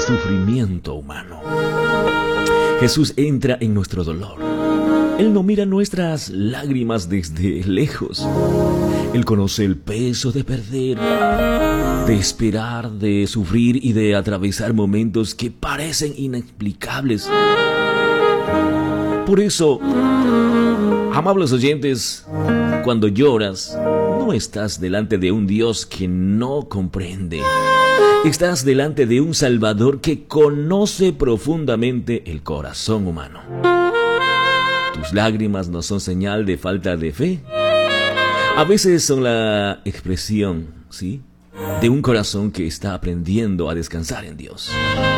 sufrimiento humano. Jesús entra en nuestro dolor. Él no mira nuestras lágrimas desde lejos. Él conoce el peso de perder, de esperar, de sufrir y de atravesar momentos que parecen inexplicables. Por eso, amables oyentes, cuando lloras, no estás delante de un Dios que no comprende. Estás delante de un Salvador que conoce profundamente el corazón humano. Tus lágrimas no son señal de falta de fe. A veces son la expresión, ¿sí?, de un corazón que está aprendiendo a descansar en Dios.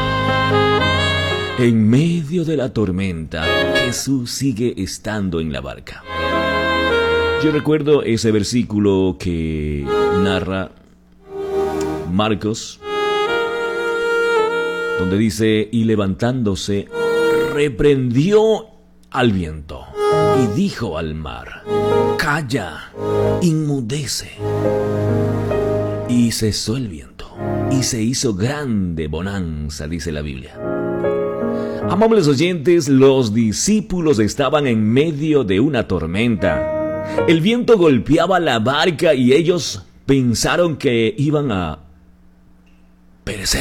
En medio de la tormenta, Jesús sigue estando en la barca. Yo recuerdo ese versículo que narra Marcos, donde dice: y levantándose, reprendió al viento y dijo al mar: calla, inmudece. Y cesó el viento y se hizo grande bonanza, dice la Biblia. Amables oyentes, los discípulos estaban en medio de una tormenta. El viento golpeaba la barca y ellos pensaron que iban a perecer.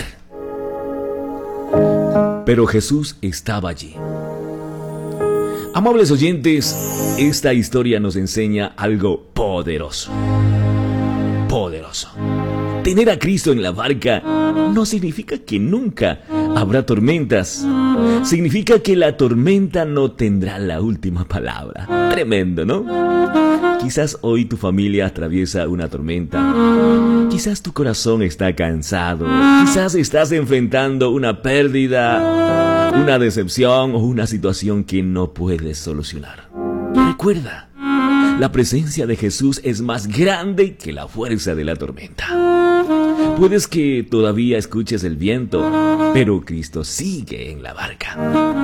Pero Jesús estaba allí. Amables oyentes, esta historia nos enseña algo poderoso. Poderoso. Tener a Cristo en la barca no significa que nunca habrá tormentas. Significa que la tormenta no tendrá la última palabra. Tremendo, ¿no? Quizás hoy tu familia atraviesa una tormenta. Quizás tu corazón está cansado. Quizás estás enfrentando una pérdida, una decepción o una situación que no puedes solucionar. Recuerda, la presencia de Jesús es más grande que la fuerza de la tormenta. Puedes que todavía escuches el viento, pero Cristo sigue en la barca.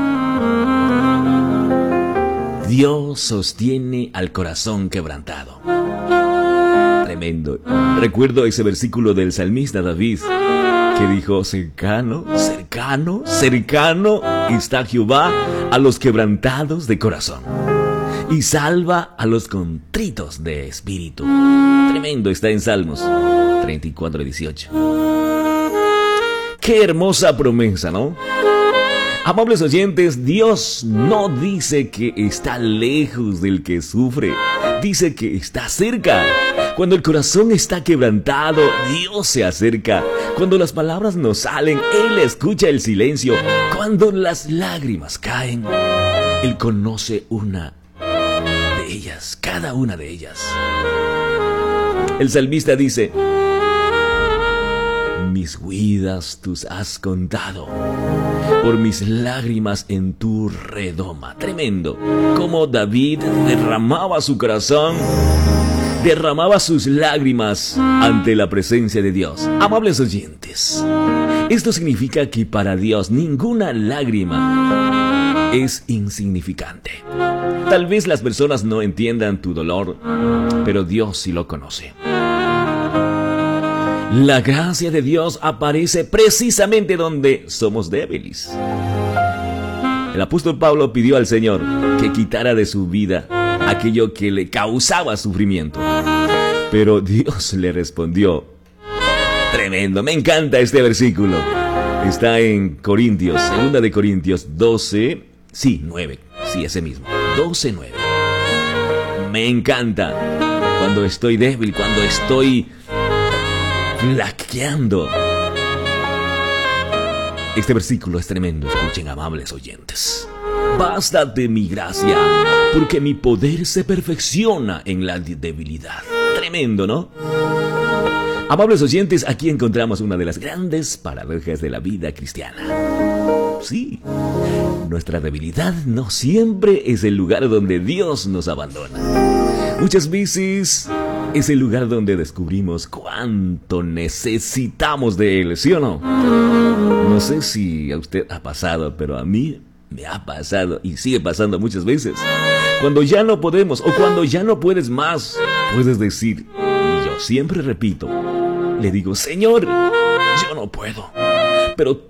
Dios sostiene al corazón quebrantado. Tremendo. Recuerdo ese versículo del salmista David, que dijo: cercano, cercano, cercano está Jehová a los quebrantados de corazón, y salva a los contritos de espíritu. Tremendo, está en Salmos 34:18. Qué hermosa promesa, ¿no? Amables oyentes, Dios no dice que está lejos del que sufre, dice que está cerca. Cuando el corazón está quebrantado, Dios se acerca. Cuando las palabras no salen, Él escucha el silencio. Cuando las lágrimas caen, Él conoce una de ellas, cada una de ellas. El salmista dice: mis huidas tú has contado, por mis lágrimas en tu redoma. Tremendo. Como David derramaba su corazón, derramaba sus lágrimas ante la presencia de Dios. Amables oyentes, esto significa que para Dios ninguna lágrima es insignificante. Tal vez las personas no entiendan tu dolor, pero Dios sí lo conoce. La gracia de Dios aparece precisamente donde somos débiles. El apóstol Pablo pidió al Señor que quitara de su vida aquello que le causaba sufrimiento, pero Dios le respondió. Tremendo, me encanta este versículo. Está en Corintios, 2 de Corintios 12, 9, ese mismo, 12:9. Me encanta cuando estoy débil, cuando estoy flaqueando. Este versículo es tremendo, escuchen, amables oyentes. Bástate mi gracia, porque mi poder se perfecciona en la debilidad. Tremendo, ¿no? Amables oyentes, aquí encontramos una de las grandes paradojas de la vida cristiana. Sí, nuestra debilidad no siempre es el lugar donde Dios nos abandona. Muchas veces es el lugar donde descubrimos cuánto necesitamos de Él, ¿sí o no? No sé si a usted ha pasado, pero a mí me ha pasado y sigue pasando muchas veces. Cuando ya no podemos o cuando ya no puedes más, puedes decir, y yo siempre repito, le digo: Señor, yo no puedo, pero